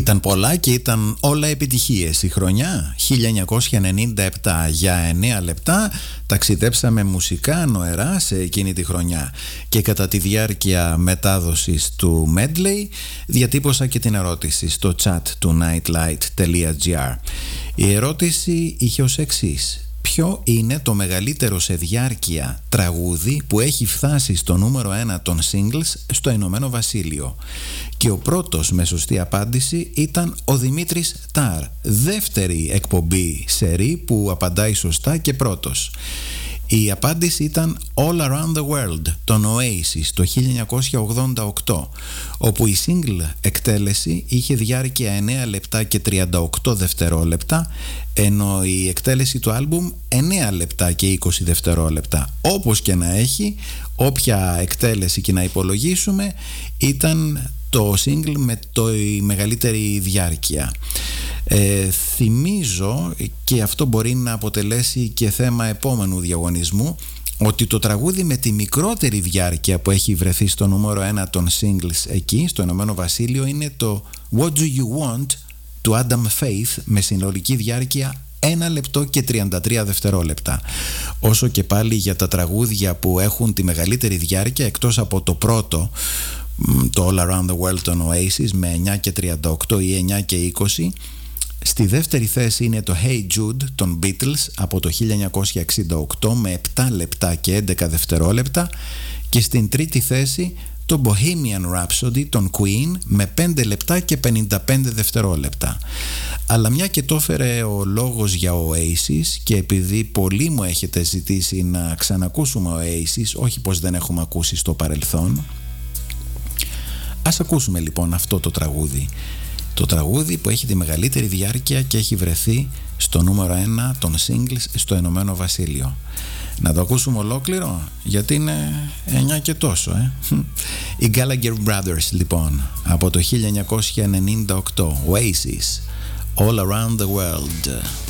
Ήταν πολλά και ήταν όλα επιτυχίες. Η χρονιά 1997, για 9 λεπτά ταξιδέψαμε μουσικά νοερά σε εκείνη τη χρονιά. Και κατά τη διάρκεια μετάδοσης του medley διατύπωσα και την ερώτηση στο chat του nightlight.gr. Η ερώτηση είχε ως εξής: ποιο είναι το μεγαλύτερο σε διάρκεια τραγούδι που έχει φτάσει στο νούμερο 1 των singles στο Ηνωμένο Βασίλειο? Και ο πρώτος με σωστή απάντηση ήταν ο Δημήτρης Τάρ. Δεύτερη εκπομπή σερί που απαντάει σωστά και πρώτος. Η απάντηση ήταν All Around the World, τον Oasis, το 1988, όπου η single εκτέλεση είχε διάρκεια 9 λεπτά και 38 δευτερόλεπτα, ενώ η εκτέλεση του άλμπουμ 9 λεπτά και 20 δευτερόλεπτα. Όπως και να έχει, όποια εκτέλεση και να υπολογίσουμε, ήταν το single με η μεγαλύτερη διάρκεια. Θυμίζω, και αυτό μπορεί να αποτελέσει και θέμα επόμενου διαγωνισμού, ότι το τραγούδι με τη μικρότερη διάρκεια που έχει βρεθεί στο νούμερο 1 των singles εκεί στο Ηνωμένο Βασίλειο είναι το What Do You Want του Adam Faith, με συνολική διάρκεια 1 λεπτό και 33 δευτερόλεπτα. Όσο και πάλι για τα τραγούδια που έχουν τη μεγαλύτερη διάρκεια, εκτός από το πρώτο, το All Around the World των Oasis με 9 και 38 ή 9 και 20, στη δεύτερη θέση είναι το Hey Jude των Beatles από το 1968 με 7 λεπτά και 11 δευτερόλεπτα, και στην τρίτη θέση το Bohemian Rhapsody των Queen με 5 λεπτά και 55 δευτερόλεπτα. Αλλά μια και το έφερε ο λόγος για Oasis, και επειδή πολλοί μου έχετε ζητήσει να ξανακούσουμε Oasis, όχι πως δεν έχουμε ακούσει στο παρελθόν, ας ακούσουμε λοιπόν αυτό το τραγούδι. Το τραγούδι που έχει τη μεγαλύτερη διάρκεια και έχει βρεθεί στο νούμερο 1 των singles στο Ηνωμένο Βασίλειο. Να το ακούσουμε ολόκληρο, γιατί είναι 9 και τόσο. Οι Gallagher Brothers λοιπόν, από το 1998, Oasis, All Around the World.